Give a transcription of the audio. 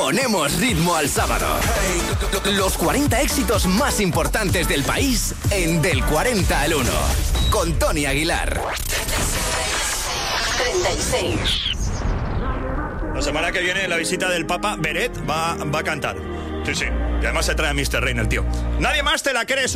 ponemos ritmo al sábado. Los 40 éxitos más importantes del país en Del 40 al 1. Con Tony Aguilar. 36. La semana que viene la visita del Papa Beret va a cantar. Sí. Y además se trae a Mr. Rain, el tío. Nadie más te la cree.